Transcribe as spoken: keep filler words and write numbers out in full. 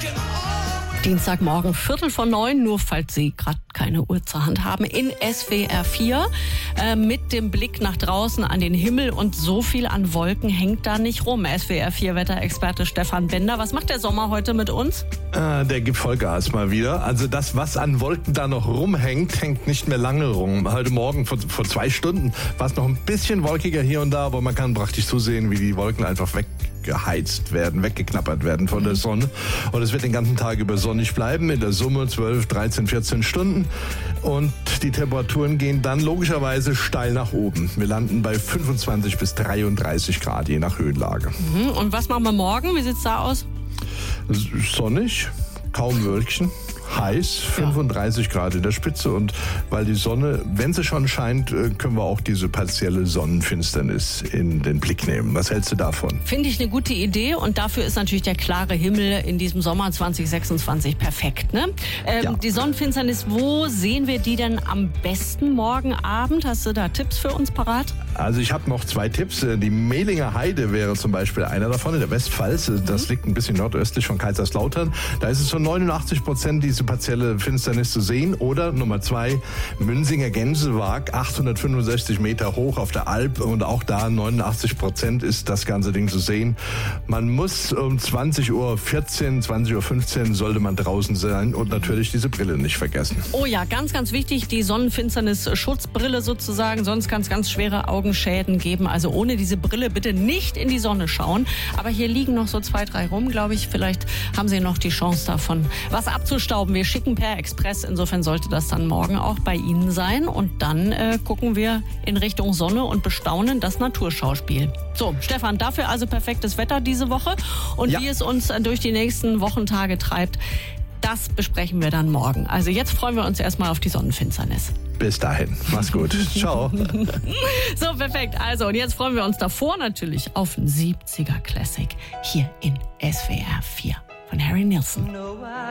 Dienstagmorgen, Viertel vor neun, nur falls Sie gerade keine Uhr zur Hand haben, in S W R vier äh, mit dem Blick nach draußen an den Himmel und so viel an Wolken hängt da nicht rum. S W R vier Wetterexperte Stefan Bender, was macht der Sommer heute mit uns? Äh, der gibt Vollgas mal wieder. Also das, was an Wolken da noch rumhängt, hängt nicht mehr lange rum. Heute Morgen vor, vor zwei Stunden war es noch ein bisschen wolkiger hier und da, aber man kann praktisch zusehen, wie die Wolken einfach weggeheizt werden, weggeknappert werden von der Sonne. Und es wird den ganzen Tag über sonnig bleiben, in der Summe zwölf, dreizehn, vierzehn Stunden. Und die Temperaturen gehen dann logischerweise steil nach oben. Wir landen bei fünfundzwanzig bis dreiunddreißig Grad, je nach Höhenlage. Mhm. Und was machen wir morgen? Wie sieht's da aus? Sonnig, kaum Wölkchen. Heiß, fünfunddreißig Grad in der Spitze, und weil die Sonne, wenn sie schon scheint, können wir auch diese partielle Sonnenfinsternis in den Blick nehmen. Was hältst du davon? Finde ich eine gute Idee, und dafür ist natürlich der klare Himmel in diesem Sommer zwanzig sechsundzwanzig perfekt. Ne? Ähm, Ja. Die Sonnenfinsternis, wo sehen wir die denn am besten morgen Abend? Hast du da Tipps für uns parat? Also ich habe noch zwei Tipps. Die Mehlinger Heide wäre zum Beispiel einer davon in der Westpfalz. Das liegt ein bisschen nordöstlich von Kaiserslautern. Da ist es so neunundachtzig Prozent diese partielle Finsternis zu sehen. Oder Nummer zwei, Münzinger Gänsewag, achthundertfünfundsechzig Meter hoch auf der Alp, und auch da neunundachtzig Prozent ist das ganze Ding zu sehen. Man muss um zwanzig Uhr vierzehn, zwanzig Uhr fünfzehn sollte man draußen sein und natürlich diese Brille nicht vergessen. Oh ja, ganz, ganz wichtig, die Sonnenfinsternis-Schutzbrille sozusagen, sonst kann es ganz schwere Augenschäden geben. Also ohne diese Brille bitte nicht in die Sonne schauen. Aber hier liegen noch so zwei, drei rum, glaube ich. Vielleicht haben Sie noch die Chance davon, was abzustauben. Wir schicken per Express, insofern sollte das dann morgen auch bei Ihnen sein. Und dann äh, gucken wir in Richtung Sonne und bestaunen das Naturschauspiel. So, Stefan, dafür also perfektes Wetter diese Woche. Und Ja. wie es uns äh, durch die nächsten Wochentage treibt, das besprechen wir dann morgen. Also jetzt freuen wir uns erstmal auf die Sonnenfinsternis. Bis dahin. Mach's gut. Ciao. So, perfekt. Also, und jetzt freuen wir uns davor natürlich auf ein siebziger Classic hier in S W R vier von Harry Nilsson.